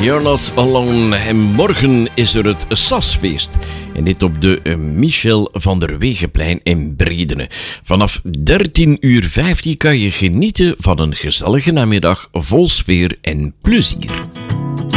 You're Not Alone. En morgen is er het Sasfeest. En dit op de Michel van der Wegenplein in Bredene. Vanaf 13:15 kan je genieten van een gezellige namiddag vol sfeer en plezier.